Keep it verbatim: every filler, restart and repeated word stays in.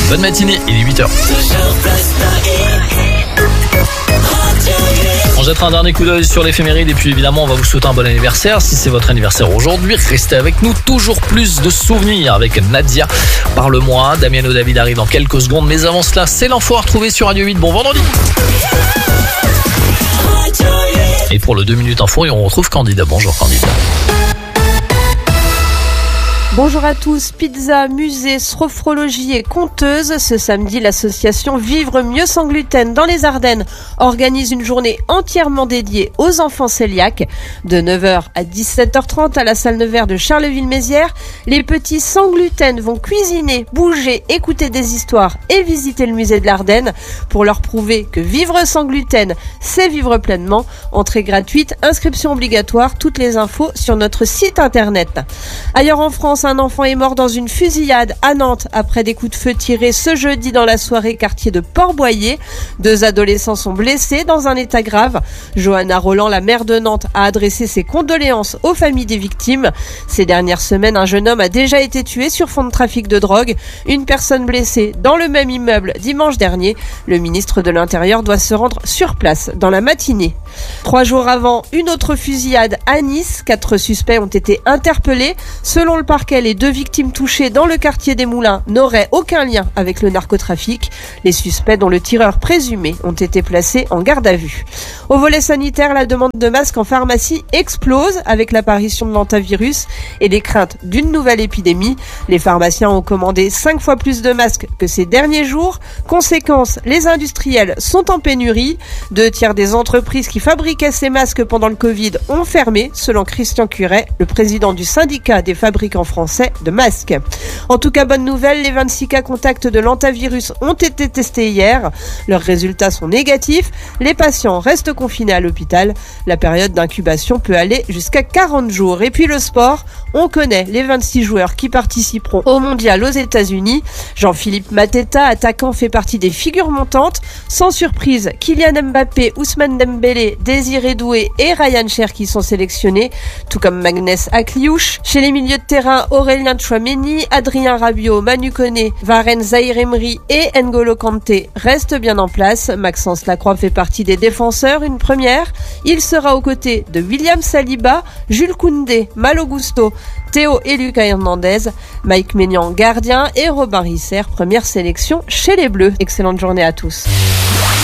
Bonne matinée, il est huit heures. On jettera un dernier coup d'œil sur l'éphéméride et puis évidemment on va vous souhaiter un bon anniversaire. Si c'est votre anniversaire aujourd'hui, restez avec nous. Toujours plus de souvenirs avec Nadia. Parle-moi, Damiano David arrive dans quelques secondes. Mais avant cela, c'est l'info à retrouver sur Radio huit. Bon vendredi. Et pour le deux minutes info, on retrouve Candida. Bonjour Candida. Bonjour à tous. Pizza, musée, sophrologie et conteuse. Ce samedi, l'association Vivre mieux sans gluten dans les Ardennes organise une journée entièrement dédiée aux enfants cœliaques. De neuf heures à dix-sept heures trente à la salle Nevers de Charleville-Mézières, les petits sans gluten vont cuisiner, bouger, écouter des histoires et visiter le musée de l'Ardenne pour leur prouver que vivre sans gluten, c'est vivre pleinement. Entrée gratuite, inscription obligatoire, toutes les infos sur notre site internet. Ailleurs en France, un enfant est mort dans une fusillade à Nantes après des coups de feu tirés ce jeudi dans la soirée quartier de Port-Boyer. Deux adolescents sont blessés dans un état grave. Johanna Roland, la maire de Nantes, a adressé ses condoléances aux familles des victimes. Ces dernières semaines, un jeune homme a déjà été tué sur fond de trafic de drogue. Une personne blessée dans le même immeuble dimanche dernier. Le ministre de l'Intérieur doit se rendre sur place dans la matinée. Trois jours avant, une autre fusillade à Nice. Quatre suspects ont été interpellés. Selon le parquet, les deux victimes touchées dans le quartier des Moulins n'auraient aucun lien avec le narcotrafic. Les suspects, dont le tireur présumé, ont été placés en garde à vue. Au volet sanitaire, la demande de masques en pharmacie explose avec l'apparition de l'hantavirus et les craintes d'une nouvelle épidémie. Les pharmaciens ont commandé cinq fois plus de masques que ces derniers jours. Conséquence, les industriels sont en pénurie. Deux tiers des entreprises qui fabriquaient ces masques pendant le Covid ont fermé, selon Christian Curet, le président du syndicat des fabricants français de masques. En tout cas, bonne nouvelle, les vingt-six cas contacts de l'hantavirus ont été testés hier. Leurs résultats sont négatifs. Les patients restent confinés à l'hôpital. La période d'incubation peut aller jusqu'à quarante jours. Et puis le sport, on connaît les vingt-six joueurs qui participeront au mondial aux États-Unis. Jean-Philippe Mateta, attaquant, fait partie des figures montantes. Sans surprise, Kylian Mbappé, Ousmane Dembélé, Désiré Doué et Ryan Cherki sont sélectionnés, tout comme Magnès Akliouche. Chez les milieux de terrain, Aurélien Tchouaméni, Adrien Rabiot, Manu Koné, Varane Zahir Emery et N'Golo Kanté restent bien en place. Maxence Lacroix fait partie des défenseurs, une première. Il sera aux côtés de William Saliba, Jules Koundé, Malo Gusto, Théo et Lucas Hernandez, Mike Maignan, gardien, et Robin Risser, première sélection chez les Bleus. Excellente journée à tous.